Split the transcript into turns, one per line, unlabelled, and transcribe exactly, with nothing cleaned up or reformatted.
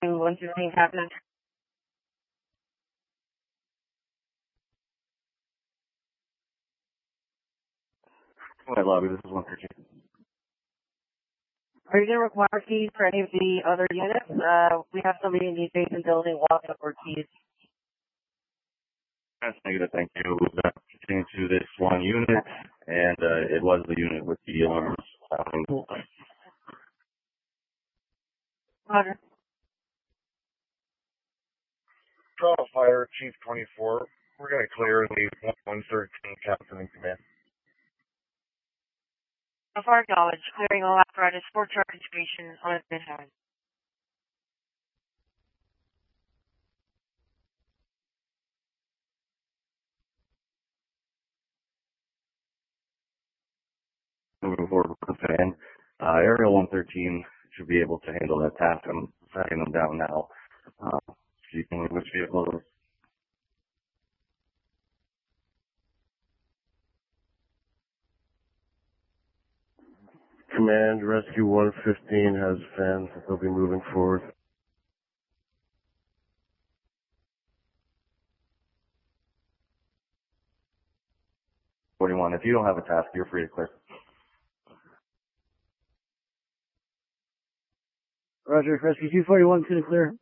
one fifteen happening.
Hi, lobby. This is one thirteen.
Are you going to require keys for any of the other units? Uh, we have somebody in the adjacent building walk up for keys.
That's negative, thank you. It was uh, pertaining to this one unit, and uh, it was the unit with the alarms. Um,
Roger.
Call Fire Chief twenty-four. We're going to clear and leave one thirteen Captain in command.
Fire acknowledged. Clearing all apparatus for charging station on Manhattan.
moving forward with the fan. Uh, Aerial one thirteen should be able to handle that task. I'm setting them down now. Uh, so you can which vehicle is
Command, Rescue one fifteen has fans. They'll be moving forward.
forty-one. If you don't have a task, you're free to clear.
Roger. Rescue two forty-one, to the clear.